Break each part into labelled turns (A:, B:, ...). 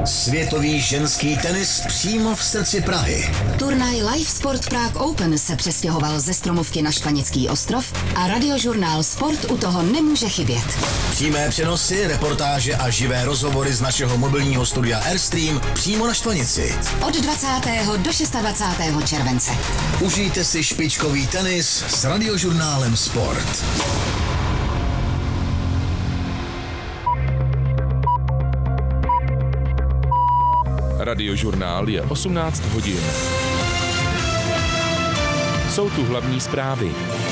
A: Světový ženský tenis přímo v srdci Prahy.
B: Turnaj Live Sport Prague Open se přestěhoval ze Stromovky na Štvanický ostrov a radiožurnál Sport u toho nemůže chybět.
A: Přímé přenosy, reportáže a živé rozhovory z našeho mobilního studia Airstream přímo na Štvanici.
B: Od 20. do 26. července.
A: Užijte si špičkový tenis s radiožurnálem Sport.
C: Radiožurnál je 18 hodin. Jsou tu hlavní zprávy.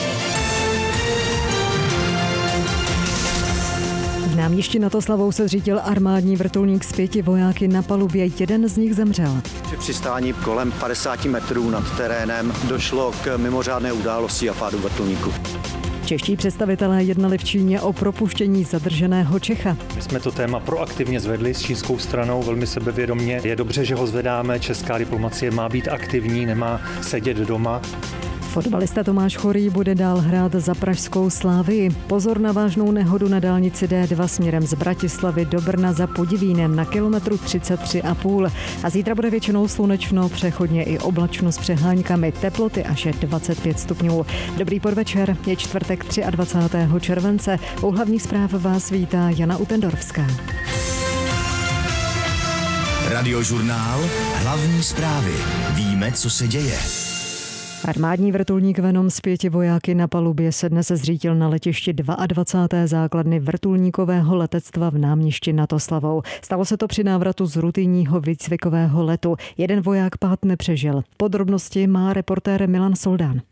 D: V náměstí nad Oslavou se zřítil armádní vrtulník s 5 vojáky na palubě, jeden z nich zemřel.
E: Při přistání kolem 50 metrů nad terénem došlo k mimořádné události a pádu vrtulníku.
D: Čeští představitelé jednali v Číně o propuštění zadrženého Čecha.
F: My jsme to téma proaktivně zvedli s čínskou stranou, velmi sebevědomě. Je dobře, že ho zvedáme, česká diplomacie má být aktivní, nemá sedět doma.
D: Fotbalista Tomáš Chorý bude dál hrát za pražskou Slavii. Pozor na vážnou nehodu na dálnici D2 směrem z Bratislavy do Brna za Podivínem na kilometru 33,5. A zítra bude většinou slunečno, přechodně i oblačno s přeháňkami, teploty až 25 stupňů. Dobrý podvečer, je čtvrtek 23. července. U hlavních zpráv vás vítá Jana Utendorská.
A: Radiožurnál, hlavní zprávy. Víme, co se děje.
D: Armádní vrtulník Venom s 5 vojáky na palubě se dnes zřítil na letišti 22. základny vrtulníkového letectva v náměstí nad Oslavou. Stalo se to při návratu z rutinního výcvikového letu. Jeden voják pád nepřežil. Podrobnosti má reportér Milan Soldán.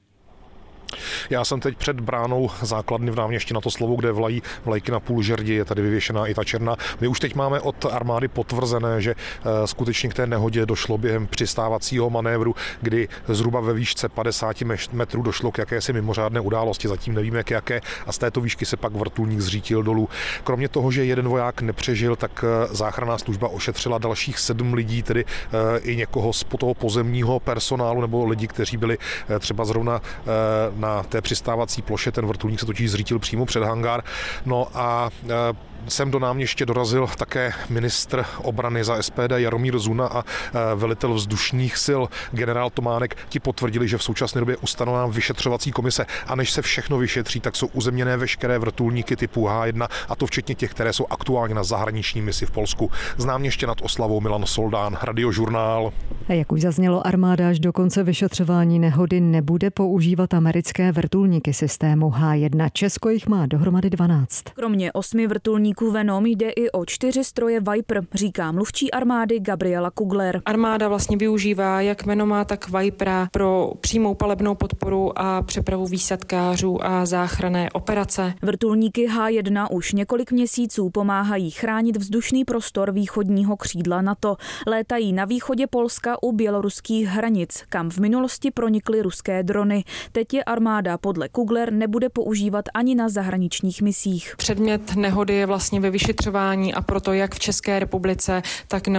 G: Já jsem teď před bránou základny v náměstí nad Oslavou, kde vlají vlajky na půl žerdi, je tady vyvěšená i ta černá. My už teď máme od armády potvrzené, že skutečně k té nehodě došlo během přistávacího manévru, kdy zhruba ve výšce 50 metrů došlo k jakési mimořádné události, zatím nevíme k jaké, a z této výšky se pak vrtulník zřítil dolů. Kromě toho, že jeden voják nepřežil, tak záchranná služba ošetřila dalších 7 lidí, tedy i někoho z toho pozemního personálu nebo lidi, kteří byli třeba zrovna na té přistávací ploše. Ten vrtulník se totiž zřítil přímo před hangár. No a sem do náměstí dorazil také ministr obrany za SPD Jaromír Zuna a velitel vzdušných sil generál Tománek. Ti potvrdili, že v současné době je ustanovená vyšetřovací komise a než se všechno vyšetří, tak jsou uzemněné veškeré vrtulníky typu H1, a to včetně těch, které jsou aktuálně na zahraniční misi v Polsku. Z náměstí nad Oslavou Milan Soldán, Radiožurnál.
D: A jak už zaznělo, armáda až do konce vyšetřování nehody nebude používat americké vrtulníky systému H1. Česko jich má dohromady 12.
H: Kromě 8 vrtulníků Venom jde i o 4 stroje Viper, říká mluvčí armády Gabriela Kugler.
I: Armáda vlastně využívá jak Venoma, tak Vipera pro přímou palebnou podporu a přepravu výsadkářů a záchranné operace.
H: Vrtulníky H1 už několik měsíců pomáhají chránit vzdušný prostor východního křídla NATO. Létají na východě Polska u běloruských hranic, kam v minulosti pronikly ruské drony. Teď je armáda podle Kugler nebude používat ani na zahraničních misích.
I: Předmět nehody je vlastně ve vyšetřování a proto jak v České republice, tak na